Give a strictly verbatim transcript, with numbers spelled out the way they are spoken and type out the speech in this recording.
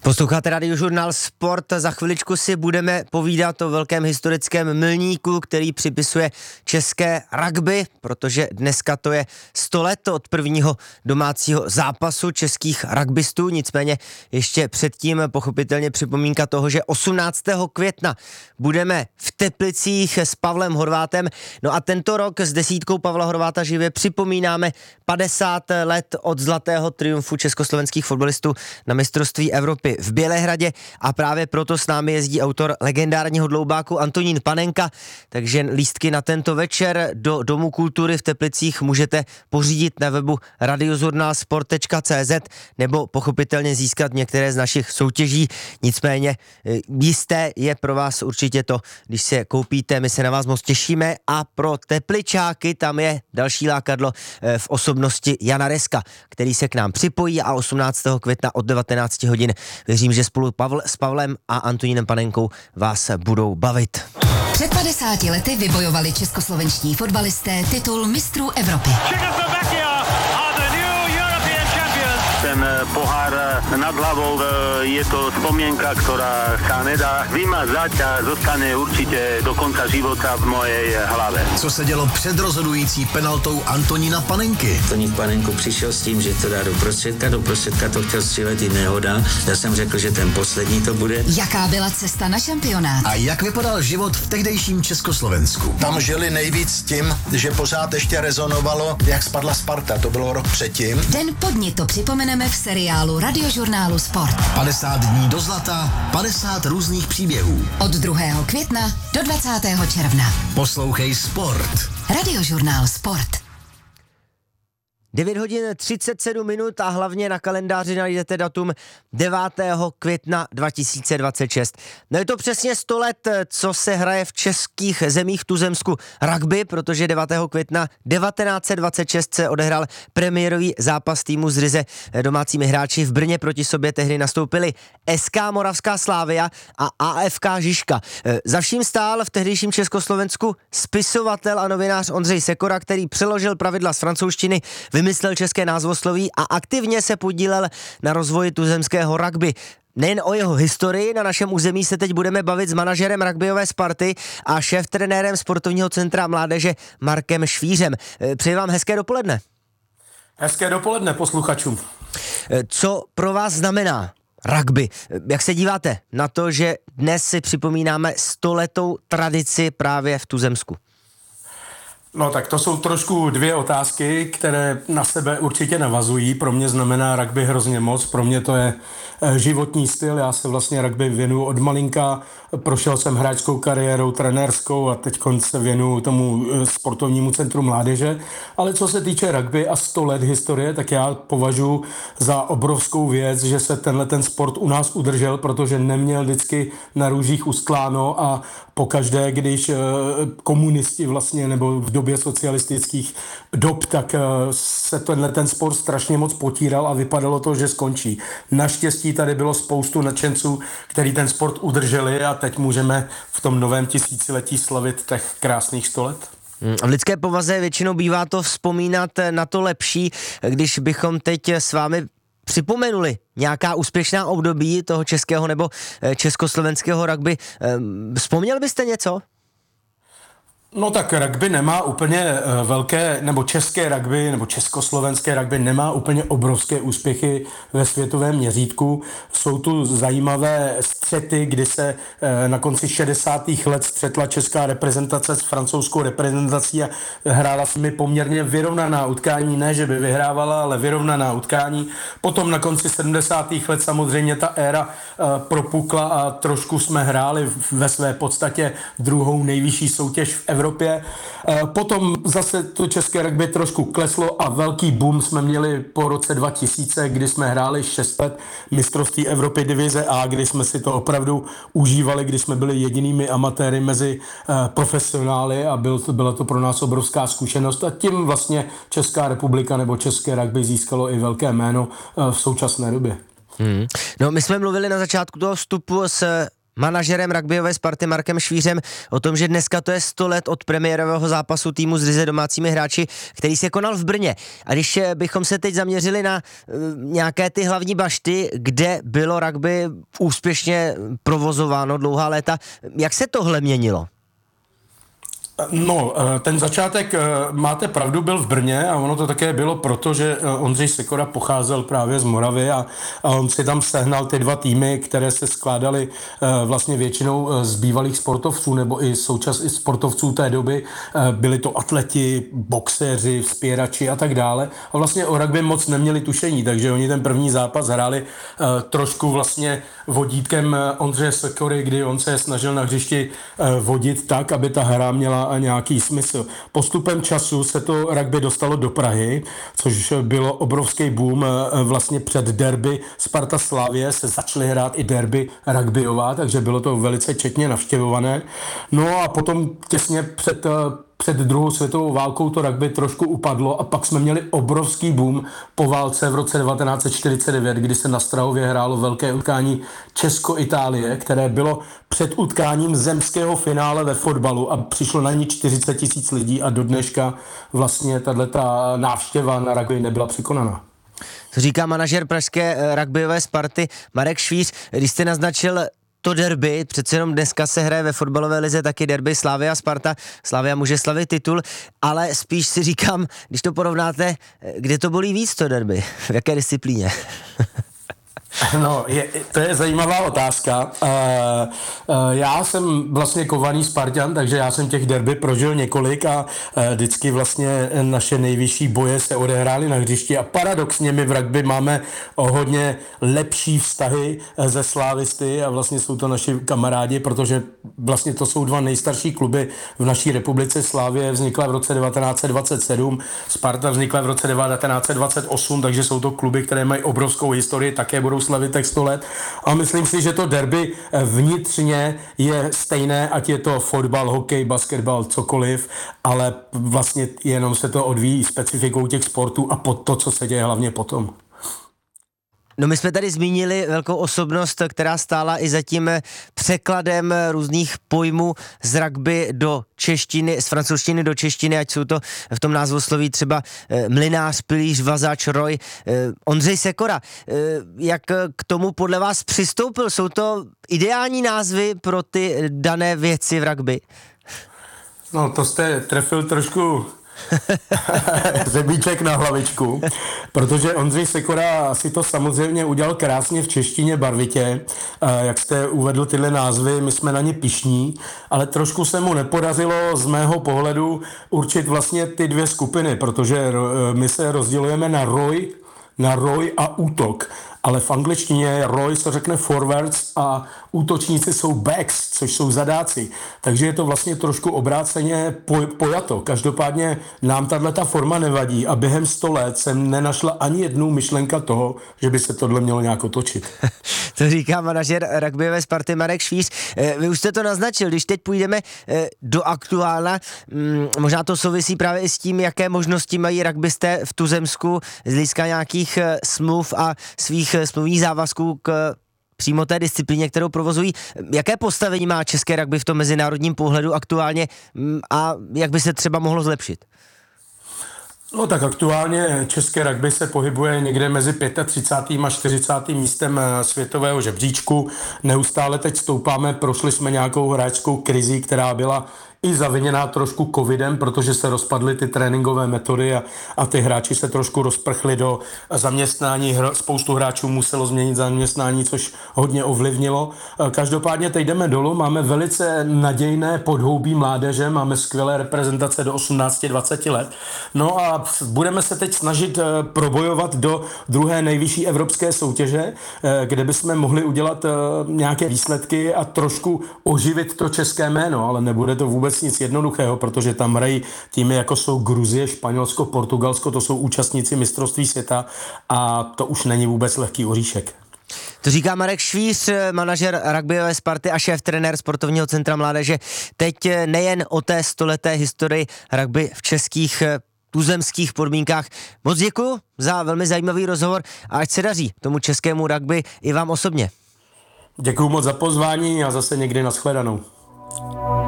Posloucháte Radiožurnál Sport, za chviličku si budeme povídat o velkém historickém milníku, který připisuje české rugby, protože dneska to je sto let od prvního domácího zápasu českých rugbystů, nicméně ještě předtím pochopitelně připomínka toho, že osmnáctého května budeme v Teplicích s Pavlem Horvátem, no a tento rok s desítkou Pavla Horváta živě připomínáme padesát let od zlatého triumfu československých fotbalistů na mistrovství Evropy v Bělehradě a právě proto s námi jezdí autor legendárního dloubáku Antonín Panenka, takže lístky na tento večer do Domu kultury v Teplicích můžete pořídit na webu radiozurnalsport tečka cé zet nebo pochopitelně získat některé z našich soutěží, nicméně jisté je pro vás určitě to, když se koupíte, my se na vás moc těšíme a pro Tepličáky tam je další lákadlo v osobnosti Jana Reska, který se k nám připojí a osmnáctého května od devatenáct hodin věřím, že spolu Pavl, s Pavlem a Antonínem Panenkou vás budou bavit. Před padesáti lety vybojovali českoslovenští fotbalisté titul mistrů Evropy. Ten pohár nad hlavou je to spomienka, ktorá sa nedá vymazať a zostane určite do konca života v mojej hlave. Co se dělo před rozhodující penaltou Antonína Panenky? Antonín Panenko přišel s tím, že to dá do prostředka, do prostředka to chtěl střílet i nehoda. Já jsem řekl, že ten poslední to bude. Jaká byla cesta na šampionát? A jak vypadal život v tehdejším Československu? Tam žili nejvíc tím, že pořád ještě rezonovalo, jak spadla Sparta, to bylo rok předtím. Den po dni to připomeneme v seriálu Radiožurnálu Sport. padesát dní do zlata, padesát různých příběhů. Od druhého května do dvacátého června. Poslouchej Sport. Radiožurnál Sport. devět hodin třicet sedm minut a hlavně na kalendáři najdete datum devátého května dva tisíce dvacet šest. No je to přesně sto let, co se hraje v českých zemích v tuzemsku rugby, protože devátého května devatenáct set dvacet šest se odehrál premiérový zápas týmu z Ryze. Domácími hráči v Brně proti sobě tehdy nastoupili es ká Moravská Slávia a á ef ká Žižka. Za vším stál v tehdejším Československu spisovatel a novinář Ondřej Sekora, který přeložil pravidla z francouzštiny, vymyslel české názvosloví a aktivně se podílel na rozvoji tuzemského rugby. Nejen o jeho historii, na našem území se teď budeme bavit s manažerem rugbyové Sparty a šéf-trenérem sportovního centra mládeže Markem Švířem. Přeji vám hezké dopoledne. Hezké dopoledne posluchačům. Co pro vás znamená rugby? Jak se díváte na to, že dnes si připomínáme stoletou tradici právě v tuzemsku? No tak to jsou trošku dvě otázky, které na sebe určitě navazují. Pro mě znamená rugby hrozně moc, pro mě to je životní styl, já se vlastně rugby věnuju od malinka, prošel jsem hráčskou kariérou, trenérskou a teď se věnuju tomu sportovnímu centru mládeže, ale co se týče rugby a sto let historie, tak já považuji za obrovskou věc, že se tenhle ten sport u nás udržel, protože neměl vždycky na růžích ustláno a pokaždé, když komunisti vlastně nebo v době socialistických dob, tak se tenhle ten sport strašně moc potíral a vypadalo to, že skončí. Naštěstí tady bylo spoustu nadšenců, který ten sport udrželi a teď můžeme v tom novém tisíciletí slavit těch krásných sto let. V lidské povaze většinou bývá to vzpomínat na to lepší, když bychom teď s vámi připomenuli nějaká úspěšná období toho českého nebo československého rugby. Vzpomněl byste něco? No tak rugby nemá úplně velké, nebo české rugby, nebo československé rugby nemá úplně obrovské úspěchy ve světovém měřítku. Jsou tu zajímavé střety, kdy se na konci šedesátých let střetla česká reprezentace s francouzskou reprezentací a hrála s nimi poměrně vyrovnaná utkání, ne že by vyhrávala, ale vyrovnaná utkání. Potom na konci sedmdesátých let samozřejmě ta éra propukla a trošku jsme hráli ve své podstatě druhou nejvyšší soutěž v Evropě. Evropě. Potom zase to české rugby trošku kleslo a velký boom jsme měli po roce dva tisíce, kdy jsme hráli šest let mistrovství Evropy divize A, kdy jsme si to opravdu užívali, kdy jsme byli jedinými amatéry mezi profesionály a byl to, byla to pro nás obrovská zkušenost a tím vlastně Česká republika nebo české rugby získalo i velké jméno v současné době. Hmm. No my jsme mluvili na začátku toho vstupu s manažerem rugbyové Sparty Markem Švířem o tom, že dneska to je sto let od premiérového zápasu týmu s ryze domácími hráči, který se konal v Brně. A když bychom se teď zaměřili na uh, nějaké ty hlavní bašty, kde bylo rugby úspěšně provozováno dlouhá léta, jak se tohle měnilo? No, ten začátek, máte pravdu, byl v Brně a ono to také bylo proto, že Ondřej Sekora pocházel právě z Moravy a, a on si tam sehnal ty dva týmy, které se skládaly vlastně většinou z bývalých sportovců nebo i současných sportovců té doby. Byli to atleti, boxéři, vzpěrači a tak dále. A vlastně o rugby moc neměli tušení, takže oni ten první zápas hráli trošku vlastně vodítkem Ondřeje Sekory, kdy on se snažil na hřišti vodit tak, aby ta hra měla a nějaký smysl. Postupem času se to rugby dostalo do Prahy, což bylo obrovský boom. Vlastně před derby Sparta Slavie se začaly hrát i derby rugbyová, takže bylo to velice četně navštěvované. No a potom těsně před Před druhou světovou válkou to rugby trošku upadlo a pak jsme měli obrovský boom po válce v roce devatenáct set čtyřicet devět, kdy se na Strahově hrálo velké utkání Česko-Itálie, které bylo před utkáním zemského finále ve fotbalu a přišlo na ní čtyřicet tisíc lidí a do dneška vlastně tato návštěva na rugby nebyla překonaná. To říká manažer pražské rugbyové Sparty Marek Švíř. Když jste naznačil to derby, přece jenom dneska se hraje ve fotbalové lize taky derby Slavia Sparta. Slavia může slavit titul, ale spíš si říkám, když to porovnáte, kde to bolí víc to derby? V jaké disciplíně? No, je, to je zajímavá otázka. Uh, uh, já jsem vlastně kovaný Spartan, takže já jsem těch derby prožil několik a uh, vždycky vlastně naše nejvyšší boje se odehrály na hřišti a paradoxně my v rugby máme o hodně lepší vztahy ze slávisty a vlastně jsou to naši kamarádi, protože vlastně to jsou dva nejstarší kluby v naší republice. Slavie vznikla v roce devatenáct set dvacet sedm, Sparta vznikla v roce devatenáct set dvacet osm, takže jsou to kluby, které mají obrovskou historii, také budou slavit tak sto let. A myslím si, že to derby vnitřně je stejné, ať je to fotbal, hokej, basketbal, cokoliv, ale vlastně jenom se to odvíjí specifikou těch sportů a pod to, co se děje hlavně potom. No my jsme tady zmínili velkou osobnost, která stála i za tím překladem různých pojmů z rugby do češtiny, z francouzštiny do češtiny, ať jsou to v tom názvosloví třeba eh, Mlynář, Pilíř, Vazač, Roy, eh, Ondřej Sekora. Eh, jak k tomu podle vás přistoupil? Jsou to ideální názvy pro ty dané věci v rugby? No to jste trefil trošku zebíček na hlavičku, protože Ondřej Sekora si to samozřejmě udělal krásně v češtině barvitě, jak jste uvedl tyhle názvy, my jsme na ně pyšní, ale trošku se mu nepodařilo z mého pohledu určit vlastně ty dvě skupiny, protože my se rozdělujeme na Roy, na Roy a útok. Ale v angličtině Roy se řekne forwards a útočníci jsou backs, což jsou zadáci. Takže je to vlastně trošku obráceně pojato. Každopádně nám tato forma nevadí a během sto let jsem nenašla ani jednu myšlenka toho, že by se tohle mělo nějak otočit. To říká manažer rugbyové Sparty Marek Švíř. Vy už jste to naznačil, když teď půjdeme do aktuálna, možná to souvisí právě i s tím, jaké možnosti mají rugbysté v tuzemsku z hlediska nějakých smluv a svých smluvních závazků k přímo té disciplíně, kterou provozují. Jaké postavení má české rugby v tom mezinárodním pohledu aktuálně a jak by se třeba mohlo zlepšit? No tak aktuálně české rugby se pohybuje někde mezi třicátým pátým a čtyřicátým místem světového žebříčku. Neustále teď stoupáme, prošli jsme nějakou hráčskou krizi, která byla i zaviněná trošku covidem, protože se rozpadly ty tréninkové metody a, a ty hráči se trošku rozprchli do zaměstnání. Hra, spoustu hráčů muselo změnit zaměstnání, což hodně ovlivnilo. Každopádně teď jdeme dolů, máme velice nadějné podhoubí mládeže, máme skvělé reprezentace do osmnáct dvacet let. No a budeme se teď snažit probojovat do druhé nejvyšší evropské soutěže, kde bychom mohli udělat nějaké výsledky a trošku oživit to české jméno, ale nebude to vůbec nic jednoduchého, protože tam hrají týmy jako jsou Gruzie, Španělsko, Portugalsko, to jsou účastníci mistrovství světa a to už není vůbec lehký oříšek. To říká Marek Švíř, manažer rugbyové Sparty a šéf trenér sportovního centra mládeže. Teď nejen o té stoleté historii rugby v českých tuzemských podmínkách. Moc děkuju za velmi zajímavý rozhovor a ať se daří tomu českému rugby i vám osobně. Děkuju moc za pozvání a zase někdy nashledanou.